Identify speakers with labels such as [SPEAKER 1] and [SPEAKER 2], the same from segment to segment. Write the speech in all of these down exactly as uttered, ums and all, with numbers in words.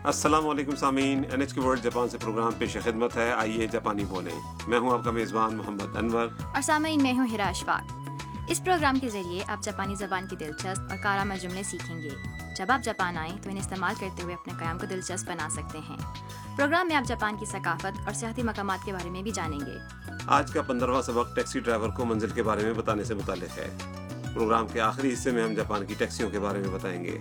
[SPEAKER 1] अस्सलाम वालेकुम सामीन, एन एच के वर्ल्ड जापान से प्रोग्राम पेश खिदमत है। आइए जापानी बोलें। मैं हूं आपका मेज़बान मोहम्मद अनवर
[SPEAKER 2] और सामीन मैं हूं हिरा अशफाक। इस प्रोग्राम के जरिए आप जापानी ज़बान की दिलचस्प और कारामद जुमले सीखेंगे। जब आप जापान आएँ तो इन्हें इस्तेमाल करते हुए अपने क़याम को दिलचस्प बना सकते हैं। प्रोग्राम में आप जापान की सकाफत और सियाहती मकामात के बारे में भी जानेंगे।
[SPEAKER 1] आज का पंद्रहवां सबक टैक्सी ड्राइवर को मंजिल के बारे में बताने से मुताल्लिक है। प्रोग्राम के आखिरी हिस्से में हम जापान की टैक्सियों के बारे में बताएंगे।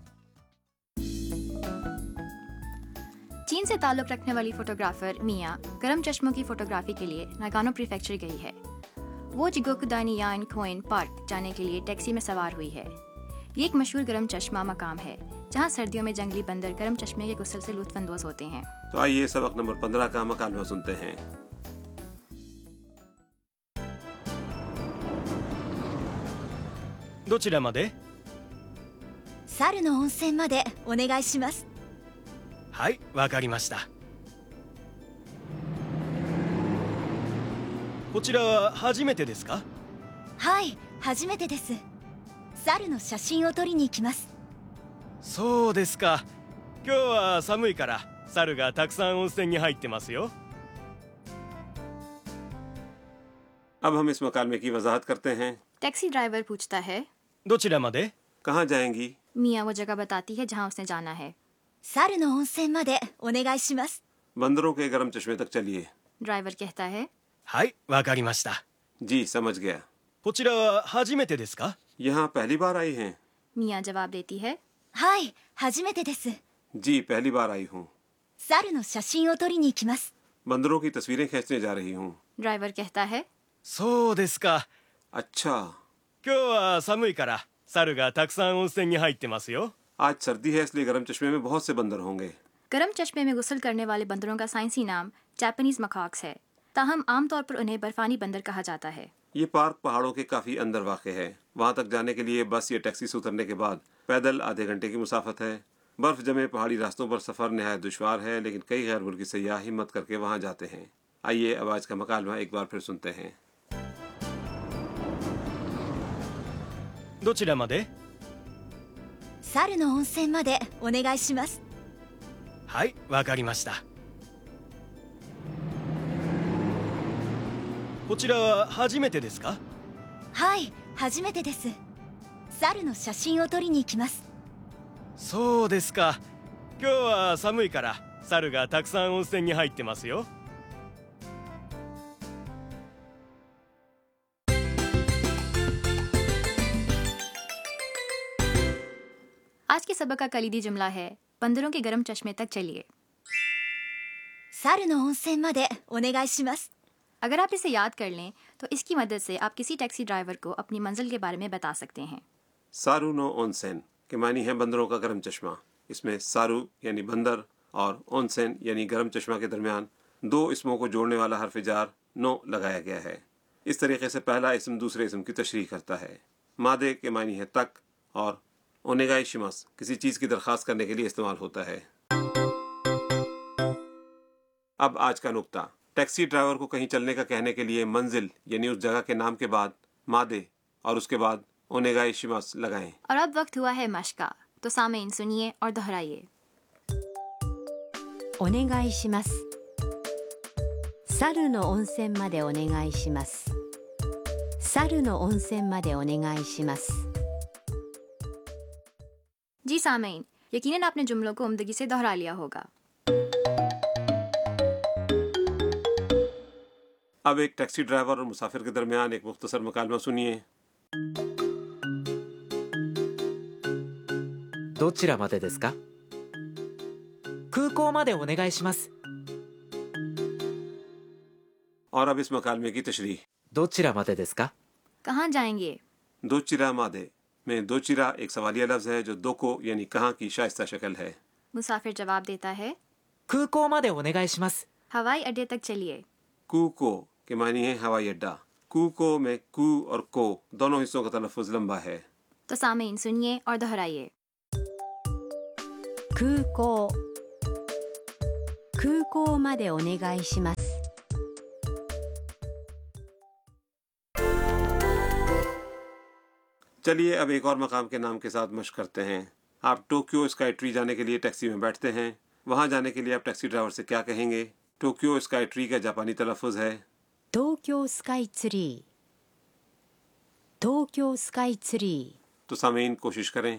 [SPEAKER 2] चीन से ताल्लुक़ रखने वाली फोटोग्राफर मिया गर्म चश्मों की फोटोग्राफी के लिए नागानो प्रीफेक्चर गई है। वो जिगोकुदानी यान कोइन पार्क जाने के लिए टैक्सी में सवार हुई है। ये एक मशहूर गर्म चश्मा मकाम है जहाँ सर्दियों में जंगली बंदर गर्म चश्मे के गुस्ल से लुत्फ़अंदोज़ होते हैं।
[SPEAKER 1] तो आइए सबक नंबर पंद्रह का मकालमा सुनते हैं।
[SPEAKER 3] どちらまで?
[SPEAKER 4] 猿の温泉までお願いします。
[SPEAKER 3] はい、わかりました。こちらは初めてですか?
[SPEAKER 4] はい、初めてです。猿の写真を撮りに行きます。
[SPEAKER 3] そうですか。今日は寒いから猿がたくさん温泉に入ってますよ。
[SPEAKER 1] अब हम इस मकालमे की वजाहत करते हैं।
[SPEAKER 2] टैक्सी ड्राइवर पूछता है
[SPEAKER 3] どちらまで?
[SPEAKER 1] कहाँ जाएंगी?
[SPEAKER 2] मिया वो जगह बताती है जहाँ उसने जाना है।
[SPEAKER 4] 猿の温泉までお願いします。
[SPEAKER 1] बंदरों के गर्म चश्मे तक चलिए।
[SPEAKER 2] ड्राइवर कहता है
[SPEAKER 3] はい、わかりました。
[SPEAKER 1] जी समझ गया।
[SPEAKER 3] こちらは初めてですか?
[SPEAKER 1] यहाँ पहली बार आई हैं?
[SPEAKER 2] मिया जवाब देती है
[SPEAKER 4] はい、初めてです。
[SPEAKER 1] जी पहली बार आई हूँ।
[SPEAKER 4] 猿の写真を撮りに行きます。
[SPEAKER 1] बंदरों की तस्वीरें खींचने जा रही हूँ।
[SPEAKER 2] ड्राइवर कहता है
[SPEAKER 3] そうですか。
[SPEAKER 1] अच्छा,
[SPEAKER 3] 今日は寒いから猿がたくさん温泉に入ってますよ。
[SPEAKER 1] आज सर्दी है इसलिए गर्म चश्मे में बहुत से बंदर होंगे।
[SPEAKER 2] गर्म चश्मे में गुस्ल करने वाले बंदरों का साइंसी नाम जापानीज मकाक्स है, ताहम आमतौर पर उन्हें बर्फानी बंदर कहा जाता है।
[SPEAKER 1] ये पार्क पहाड़ों के काफी अंदर वाक़ है। वहाँ तक जाने के लिए बस या टैक्सी से उतरने के बाद पैदल आधे घंटे की मुसाफत है। बर्फ जमे पहाड़ी रास्तों पर सफर नहायत दुश्वार है, लेकिन कई गैर मुल्की सयाह हिम्मत करके वहाँ जाते हैं। आइए अब आज का मकालमा एक बार फिर सुनते हैं।
[SPEAKER 3] どちらまで?
[SPEAKER 4] 猿の温泉までお願いします。
[SPEAKER 3] はい、わかりました。こちらは初めてですか?
[SPEAKER 4] はい、初めてです。猿の写真を撮りに行きます。
[SPEAKER 3] そうですか。今日は寒いから猿がたくさん温泉に入ってますよ。
[SPEAKER 2] आज के सबक का कलीदी जुमला है बंदरों के गर्म चश्मे तक चलिए।
[SPEAKER 4] 猿の温泉までお願いします。
[SPEAKER 2] अगर आप इसे याद कर लें तो इसकी मदद से आप किसी टैक्सी ड्राइवर को अपनी मंजिल के बारे में बता सकते हैं।
[SPEAKER 1] सारू नो ओनसेन के मानी है बंदरों का गर्म चश्मा। इसमें सारू यानी बंदर और ओनसेन यानी गर्म चश्मा के दरमियान दो इसमों को जोड़ने वाला हर्फ जार नो लगाया गया है। इस तरीके से पहला इसम दूसरे इसम की तशरीह करता है। मादे के मानी है तक और ओनेगाई शिमस किसी चीज़ की दरख्वास्त करने के लिए इस्तेमाल होता है। अब आज का नुक्ता। टैक्सी ड्राइवर को कहीं चलने का कहने के लिए मंजिल यानी उस जगह के नाम के बाद मादे और उसके बाद ओनेगाई शिमस लगाएं।
[SPEAKER 2] और अब वक्त हुआ है मश्क का, तो सामीन सुनिए और दोहराइए।
[SPEAKER 5] お願いします。猿の温泉までお願いします。猿の温泉までお願いします。
[SPEAKER 2] जी सामीन, यकीनन आपने जुमलों को उम्दगी से दोहरा लिया होगा।
[SPEAKER 1] अब एक टैक्सी ड्राइवर और मुसाफिर के दरमियान एक मुख्तसर मुकालमा सुनिए।
[SPEAKER 6] どちらまでですか? 空港までお願いします。
[SPEAKER 1] और अब इस मुकालमे की तशरीह।
[SPEAKER 6] どちらまでですか?
[SPEAKER 2] कहाँ जाएंगे?
[SPEAKER 1] दोचिरा मादे में दोचिरा एक सवालिया लफ्ज़ है जो दोको यानी कहाँ की शाइस्ता शक्ल है।
[SPEAKER 2] मुसाफिर जवाब देता है
[SPEAKER 6] 空港までお願いします。
[SPEAKER 2] हवाई अड्डे तक चलिए।
[SPEAKER 1] कूको के मानी है हवाई अड्डा। कूको में कू और को दोनों हिस्सों का तलफ़ुज़ लंबा है।
[SPEAKER 2] तो सामीन सुनिए और दोहराइए।
[SPEAKER 5] 空港空港までお願いします。
[SPEAKER 1] चलिए अब एक और मकाम के नाम के साथ मशक करते हैं। आप टोक्यो स्काई ट्री जाने के लिए टैक्सी में बैठते हैं। वहाँ जाने के लिए आप टैक्सी ड्राइवर से क्या कहेंगे? टोक्यो स्काई ट्री का जापानी तलफ़ुज़ है
[SPEAKER 5] 東京スカイツリー東京スカイツリー
[SPEAKER 1] तो सामीन कोशिश करें।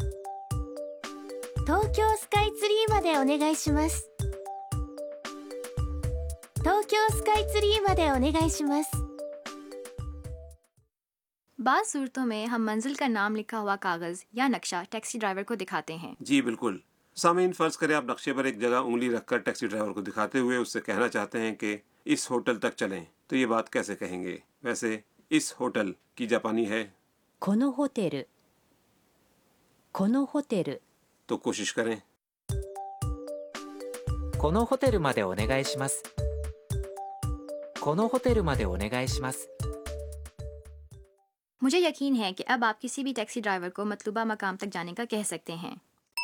[SPEAKER 4] 東京スカイツリーまでお願いします。東京スカイツリーまでお願いします。
[SPEAKER 2] बाज़ सूरतों में हम मंजिल का नाम लिखा हुआ कागज़ या नक्शा टैक्सी ड्राइवर को दिखाते हैं।
[SPEAKER 1] जी बिल्कुल। सामीन, फ़र्ज़ करें आप नक्शे पर एक जगह उंगली रखकर टैक्सी ड्राइवर को दिखाते हुए उससे कहना चाहते हैं कि इस होटल तक चलें, तो ये बात कैसे कहेंगे? वैसे इस होटल की जापानी है
[SPEAKER 5] このホテルこのホテル
[SPEAKER 1] तो कोशिश करें।
[SPEAKER 6] このホテルまでお願いします。このホテルまでお願いします。
[SPEAKER 2] मुझे यकीन है कि अब आप किसी भी टैक्सी ड्राइवर को मतलूबा मकाम तक जाने का कह सकते हैं।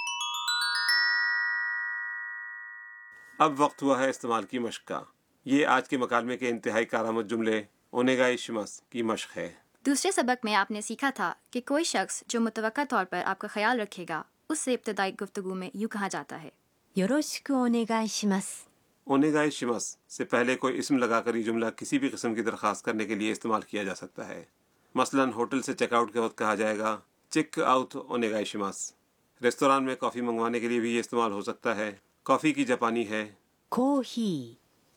[SPEAKER 1] अब वक्त हुआ है इस्तेमाल की मश्क का। ये आज के मकालमे के इंतहाई कारआमद जुमले ओनेगाई शिमस की मश्क है।
[SPEAKER 2] दूसरे सबक में आपने सीखा था कि कोई शख्स जो मुतवक्का तौर पर आपका ख्याल रखेगा उससे इब्तदाई गुफ्तगू में यूँ कहा जाता है
[SPEAKER 5] よろしくお願いします
[SPEAKER 1] ओनेगाई शिमस से पहले कोई इस्म लगाकर ये जुमला किसी भी किस्म की दरख्वास्त करने के लिए इस्तेमाल किया जा सकता है। मसलन होटल से चेकआउट के वक्त कहा जाएगा चेक आउट ओनेगाई शिमस। रेस्तोरां में कॉफ़ी मंगवाने के लिए भी ये इस्तेमाल हो सकता है। कॉफ़ी की जापानी है
[SPEAKER 5] コーヒー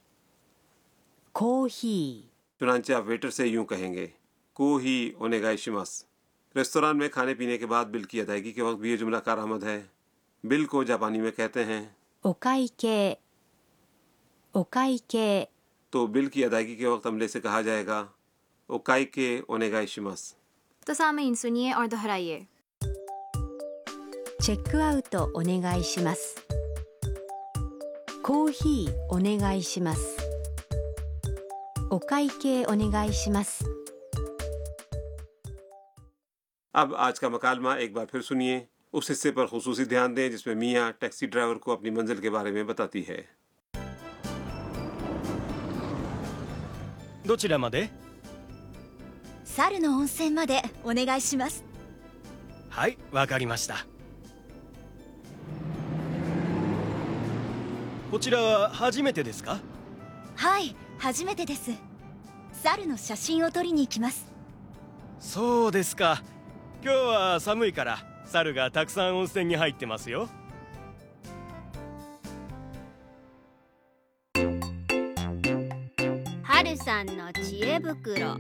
[SPEAKER 5] コーヒー
[SPEAKER 1] चुनांचे आप वेटर से यूं कहेंगे कोही ओनेगाई शिमस। रेस्तोरां में खाने पीने के बाद बिल की अदायगी के वक्त भी ये जुमला कारआमद है। बिल को जापानी में कहते हैं
[SPEAKER 5] お会計お会計
[SPEAKER 1] तो बिल की अदायगी के वक्त अमले से कहा जाएगा ओकाई के ओनेगाई शिमस।
[SPEAKER 2] तो सामीन सुनिए और दोहराइए
[SPEAKER 5] チェックアウトお願いしますコーヒーお願いしますお会計お願いします
[SPEAKER 1] अब आज का मकालमा एक बार फिर सुनिए। उस हिस्से पर खुसूसी ध्यान दें जिसमें मियाँ टैक्सी ड्राइवर को अपनी मंजिल के बारे में बताती है।
[SPEAKER 3] どちらまで？
[SPEAKER 4] 猿の温泉までお願いします。
[SPEAKER 3] はい、わかりました。こちらは初めてですか？
[SPEAKER 4] はい、初めてです。猿の写真を撮りに行きます。
[SPEAKER 3] そうですか。今日は寒いから猿がたくさん温泉に入ってますよ。
[SPEAKER 5] 春さんの知恵袋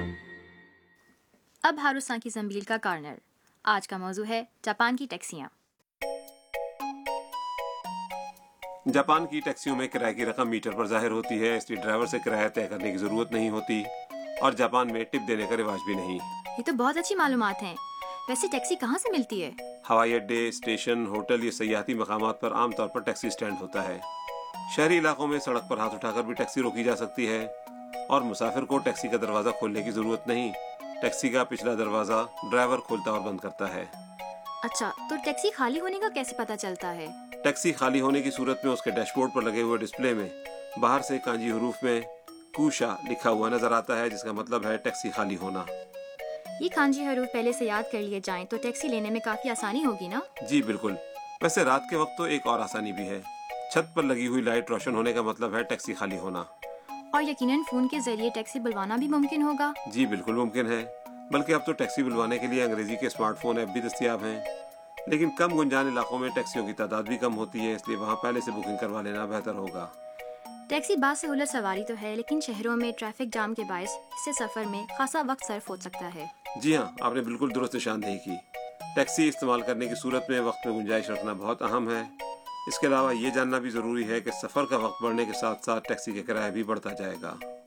[SPEAKER 2] अब हारूसान की जंबील का कॉर्नर। आज का मौजू है जापान की टैक्सियाँ।
[SPEAKER 1] जापान की टैक्सियों में किराए की रकम मीटर पर जाहिर होती है, इसलिए ड्राइवर से किराया तय करने की जरूरत नहीं होती और जापान में टिप देने का रिवाज भी नहीं।
[SPEAKER 2] ये तो बहुत अच्छी मालूमात हैं। वैसे टैक्सी कहाँ से मिलती है?
[SPEAKER 1] हवाई अड्डे, स्टेशन, होटल या सयाहती मकामात पर आमतौर पर टैक्सी स्टैंड होता है। शहरी इलाकों में सड़क पर हाथ उठाकर भी टैक्सी रोकी जा सकती है और मुसाफिर को टैक्सी का दरवाज़ा खोलने की ज़रूरत नहीं। टैक्सी का पिछला दरवाज़ा ड्राइवर खोलता और बंद करता है।
[SPEAKER 2] अच्छा, तो टैक्सी खाली होने का कैसे पता चलता है?
[SPEAKER 1] टैक्सी खाली होने की सूरत में उसके डैशबोर्ड पर लगे हुए डिस्प्ले में बाहर से कांजी हरूफ में कूशा लिखा हुआ नजर आता है, जिसका मतलब है टैक्सी खाली होना।
[SPEAKER 2] ये कांजी हरूफ पहले से याद कर लिए जाएं तो टैक्सी लेने में काफ़ी आसानी होगी ना?
[SPEAKER 1] जी बिल्कुल। वैसे रात के वक्त तो एक और आसानी भी है। छत पर लगी हुई लाइट रोशन होने का मतलब है टैक्सी खाली होना।
[SPEAKER 2] और यकीनन फ़ोन के जरिए टैक्सी बुलवाना भी मुमकिन होगा।
[SPEAKER 1] जी बिल्कुल मुमकिन है। बल्कि अब तो टैक्सी बुलवाने के लिए अंग्रेजी के स्मार्टफोन ऐप भी दस्तियाब हैं। लेकिन कम गुंजान इलाकों में टैक्सियों की तादाद भी कम होती है, इसलिए वहाँ पहले से बुकिंग करवा लेना बेहतर होगा।
[SPEAKER 2] टैक्सी बासहूलत सवारी तो है, लेकिन शहरों में ट्रैफिक जाम के बायस इससे सफ़र में खासा वक्त सर्फ हो सकता है।
[SPEAKER 1] जी हाँ, आपने बिल्कुल दुरुस्त निशानदेही की। टैक्सी इस्तेमाल करने की सूरत में वक्त में गुंजाइश रखना बहुत अहम है। इसके अलावा ये जानना भी ज़रूरी है कि सफ़र का वक्त बढ़ने के साथ साथ टैक्सी का किराया भी बढ़ता जाएगा।